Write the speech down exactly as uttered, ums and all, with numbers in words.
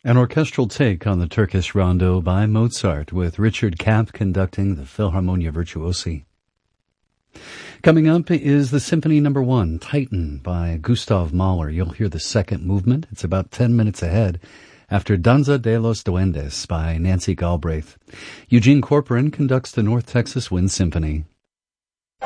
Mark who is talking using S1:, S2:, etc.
S1: An orchestral take on the Turkish rondo by Mozart, with Richard Kapp conducting the Philharmonia Virtuosi. Coming up is the Symphony Number One, Titan, by Gustav Mahler. You'll hear the second movement. It's about ten minutes ahead, after Danza de los Duendes by Nancy Galbraith. Eugene Corporan conducts the North Texas Wind Symphony.